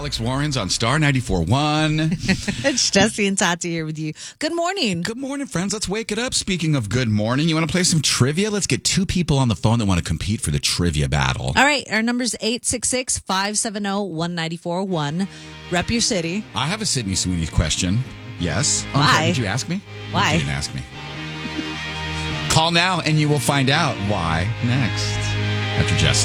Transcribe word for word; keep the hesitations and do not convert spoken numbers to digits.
Alex Warrens on Star ninety-four point one. It's Jesse and Tati here with you. Good morning. Good morning, friends. Let's wake it up. Speaking of good morning, you want to play some trivia? Let's get two people on the phone that want to compete for the trivia battle. All right. Our number's eight six six, five seven zero, one nine four one. Rep your city. I have a Sydney Sweeney question. Yes. Oh, Why? sorry, did you ask me? Why? You didn't ask me. Call now and you will find out why next. After Jesse.